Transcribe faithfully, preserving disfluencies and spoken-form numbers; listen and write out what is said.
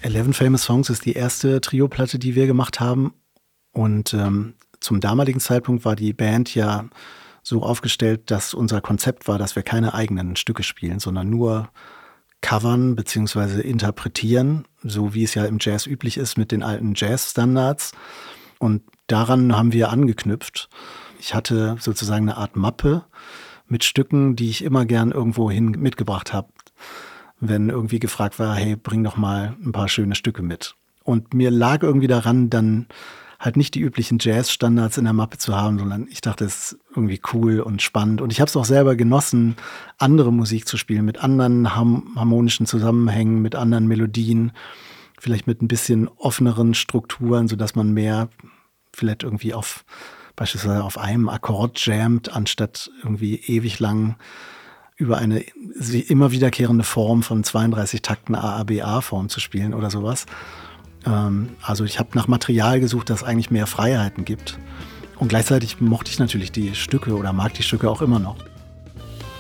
Eleven Famous Songs ist die erste Trio-Platte, die wir gemacht haben. Und ähm, zum damaligen Zeitpunkt war die Band ja so aufgestellt, dass unser Konzept war, dass wir keine eigenen Stücke spielen, sondern nur covern bzw. interpretieren, so wie es ja im Jazz üblich ist mit den alten Jazz-Standards. Und daran haben wir angeknüpft. Ich hatte sozusagen eine Art Mappe mit Stücken, die ich immer gern irgendwo hin mitgebracht habe, wenn irgendwie gefragt war, hey, bring doch mal ein paar schöne Stücke mit. Und mir lag irgendwie daran, dann halt nicht die üblichen Jazz-Standards in der Mappe zu haben, sondern ich dachte, es ist irgendwie cool und spannend. Und ich habe es auch selber genossen, andere Musik zu spielen, mit anderen harmonischen Zusammenhängen, mit anderen Melodien, vielleicht mit ein bisschen offeneren Strukturen, sodass man mehr vielleicht irgendwie auf beispielsweise auf einem Akkord jammt, anstatt irgendwie ewig lang über eine immer wiederkehrende Form von zweiunddreißig Takten A A B A-Form zu spielen oder sowas. Also ich habe nach Material gesucht, das eigentlich mehr Freiheiten gibt. Und gleichzeitig mochte ich natürlich die Stücke oder mag die Stücke auch immer noch.